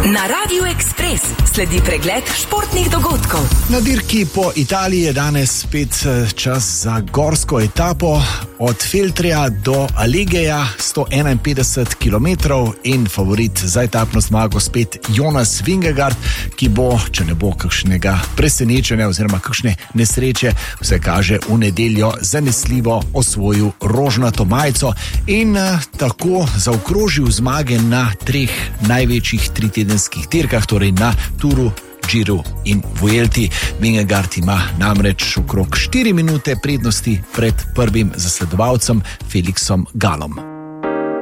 Na Radiu Ekspres sledi pregled športnih dogodkov. Na dirki po Italiji je danes spet čas za gorsko etapo. Od Feltrija do Alegeja 151 km in favorit za etapno zmago spet Jonas Vingegaard, ki bo, če ne bo kakšnega presenečenja oziroma kakšne nesreče, vse kaže, v nedeljo zanesljivo osvojil rožnato majico in tako zaokrožil zmage na 3 največjih tritedenskih dirkah, torej na Touru, Giru in Vuelti. Vingegaard ima namreč okrog 4 minute prednosti pred prvim zasledovalcem Felixom Gallom.